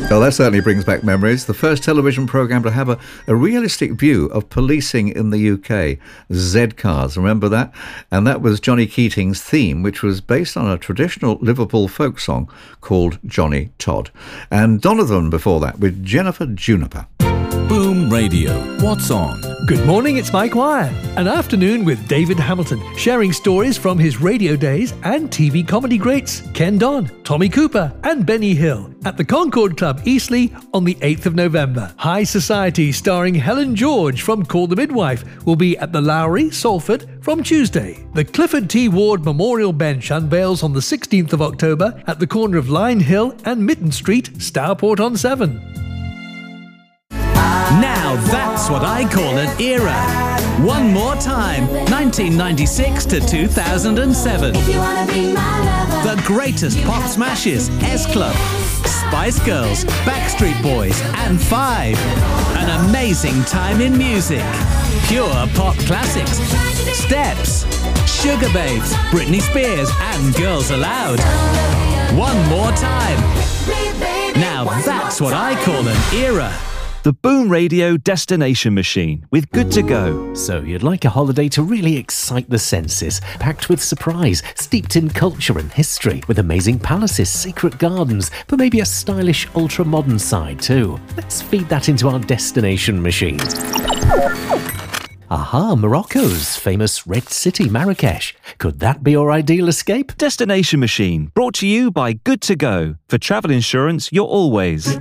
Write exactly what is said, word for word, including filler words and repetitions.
Well, that certainly brings back memories. The first television programme to have a, a realistic view of policing in the U K. Z-Cars, remember that? And that was Johnny Keating's theme, which was based on a traditional Liverpool folk song called Johnny Todd. And Donovan before that with Jennifer Juniper. Boom Radio. What's on? Good morning, it's Mike Wire. An afternoon with David Hamilton, sharing stories from his radio days and T V comedy greats Ken Don, Tommy Cooper and Benny Hill at the Concord Club, Eastleigh on the eighth of November. High Society starring Helen George from Call the Midwife will be at the Lowry, Salford from Tuesday. The Clifford T. Ward Memorial Bench unveils on the sixteenth of October at the corner of Line Hill and Mitten Street, Stourport-on-Severn. Now that's what I call an era. One more time, nineteen ninety-six to two thousand seven. The greatest pop smashes, S-Club, Spice Girls, Backstreet Boys and Five. An amazing time in music. Pure pop classics. Steps, Sugar Babes, Britney Spears and Girls Aloud. One more time. Now that's what I call an era. The Boom Radio Destination Machine with Good to Go. So you'd like a holiday to really excite the senses, packed with surprise, steeped in culture and history, with amazing palaces, secret gardens, but maybe a stylish ultra-modern side too. Let's feed that into our destination machine. Aha, Morocco's famous Red City, Marrakesh. Could that be your ideal escape? Destination Machine, brought to you by Good to Go. For travel insurance, you're always